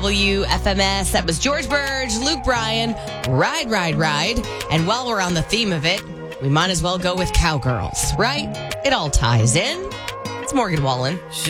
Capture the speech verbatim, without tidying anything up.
W F M S. That was George Burge, Luke Bryan, Ride, Ride, Ride. And while we're on the theme of it, we might as well go with Cowgirls, right? It all ties in. It's Morgan Wallen.